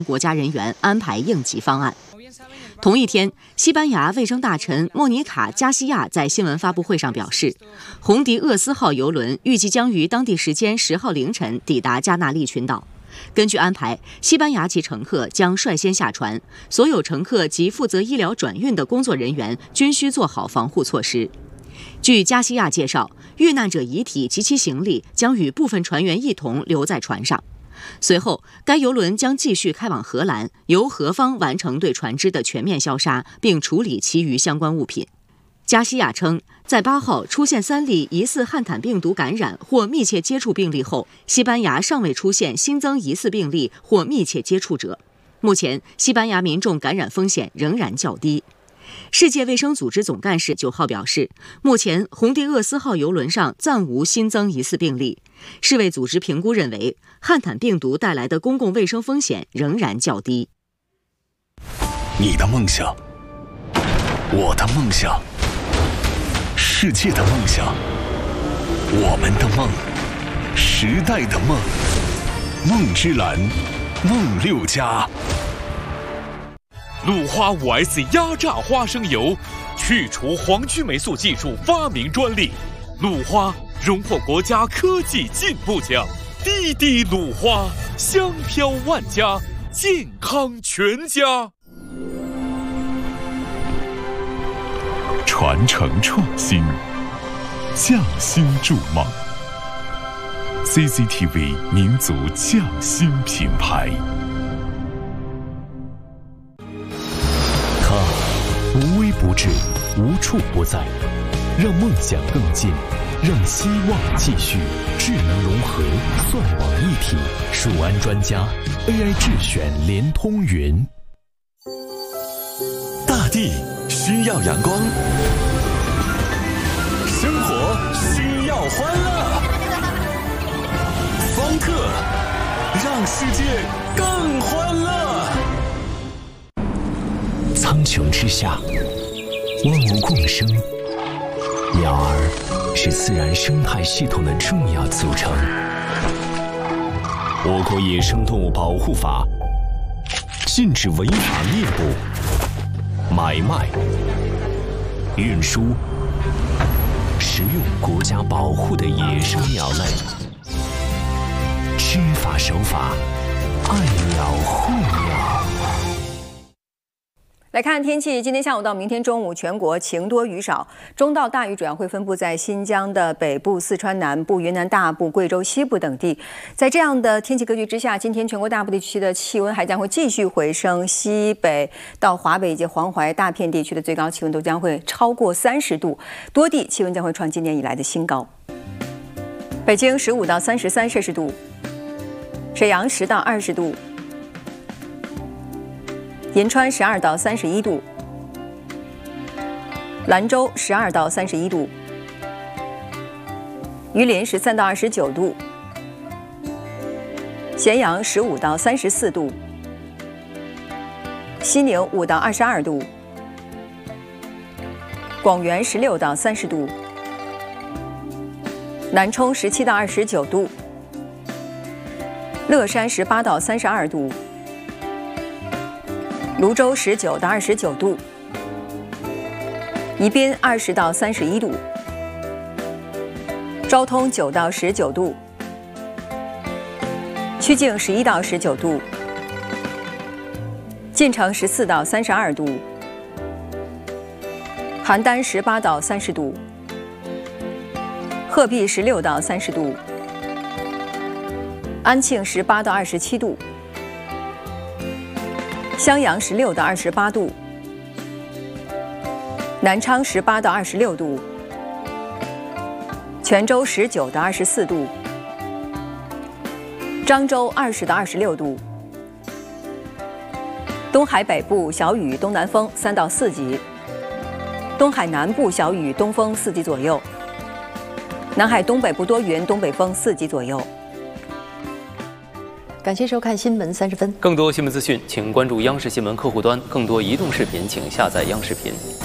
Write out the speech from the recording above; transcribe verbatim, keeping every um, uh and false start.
国家人员安排应急方案。同一天，西班牙卫生大臣莫妮卡·加西亚在新闻发布会上表示，红迪厄斯号邮轮预计将于当地时间十号凌晨抵达加那利群岛。根据安排，西班牙籍乘客将率先下船，所有乘客及负责医疗转运的工作人员均需做好防护措施。据加西亚介绍，遇难者遗体及其行李将与部分船员一同留在船上。随后，该邮轮将继续开往荷兰，由荷方完成对船只的全面消杀，并处理其余相关物品。加西亚称，在八号出现三例疑似汉坦病毒感染或密切接触病例后，西班牙尚未出现新增疑似病例或密切接触者。目前，西班牙民众感染风险仍然较低。世界卫生组织总干事九号表示，目前红迪厄斯号邮轮上暂无新增疑似病例。世卫组织评估认为，汉坦病毒带来的公共卫生风险仍然较低。 你的梦想，我的梦想，世界的梦想，我们的梦，时代的梦，梦之蓝，梦六家。 鲁花 五 S 压榨花生油，去除黄曲霉素技术发明专利。鲁花荣获国家科技进步奖。滴滴鲁花，香飘万家，健康全家。 传承创新，匠心筑梦。C C T V 民族匠心品牌。 它无微不至，无处不在，让梦想更近，让希望继续。智能融合，算网一体，数安专家 A I 智选联通云。 大地需要阳光，生活需要欢乐，方特让世界更欢乐。 苍穹之下，万物共生，鸟儿是自然生态系统的重要组成。我国野生动物保护法禁止违法猎捕、买卖、运输、食用国家保护的野生鸟类。知法守法，爱鸟护鸟。 来看天气，今天下午到明天中午，全国晴多雨少，中到大雨主要会分布在新疆的北部、四川南部、云南大部、贵州西部等地。在这样的天气格局之下，今天全国大部地区的气温还将会继续回升，西北到华北以及黄淮大片地区的最高气温都将会超过三十度，多地气温将会创今年以来的新高。北京十五到三十三摄氏度，沈阳十到二十度。银川十二到三十一度，兰州十二到三十一度，榆林十三到二十九度，咸阳十五到三十四度，西宁五到二十二度，广元十六到三十度，南充十七到二十九度，乐山十八到三十二度。泸州十九到二十九度，宜宾二十到三十一度，昭通九到十九度，曲靖十一到十九度，晋城十四到三十二度，邯郸十八到三十度，鹤壁十六到三十度，安庆十八到二十七度。襄阳十六到二十八度，南昌十八到二十六度，泉州十九到二十四度，漳州二十到二十六度，东海北部小雨东南风三到四级，东海南部小雨东风四级左右，南海东北部多云东北风四级左右。 感谢收看《新闻三十分》， 更多新闻资讯，请关注央视新闻客户端；更多移动视频，请下载央视频。